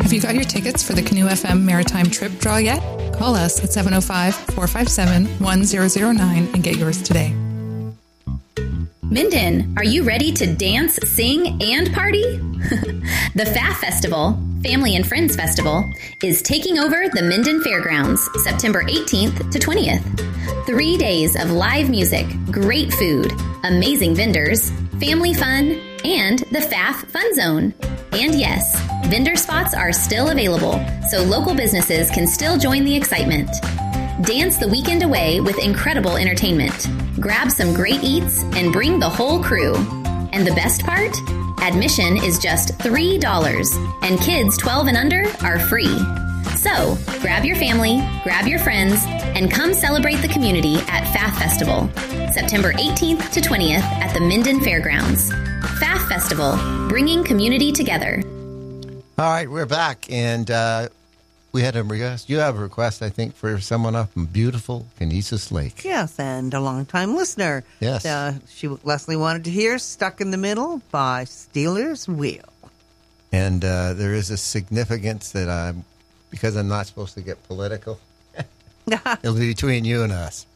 Have you got your tickets for the Canoe FM Maritime Trip Draw yet? Call us at 705-457-1009 and get yours today. Minden, are you ready to dance, sing, and party? The FAF Festival, Family and Friends Festival, is taking over the Minden Fairgrounds September 18th to 20th. 3 days of live music, great food, amazing vendors, family fun, and the FAF Fun Zone. And yes, vendor spots are still available, so local businesses can still join the excitement. Dance the weekend away with incredible entertainment. Grab some great eats and bring the whole crew. And the best part? Admission is just $3, and kids 12 and under are free. So, grab your family, grab your friends, and come celebrate the community at FAF Festival, September 18th to 20th at the Minden Fairgrounds. FAF Festival, bringing community together. All right, we're back, and we had a request. You have a request, I think, for someone up in beautiful Canisius Lake. Yes, and a longtime listener. Yes. Leslie wanted to hear Stuck in the Middle by Steelers Wheel. And there is a significance that because I'm not supposed to get political, it'll be between you and us.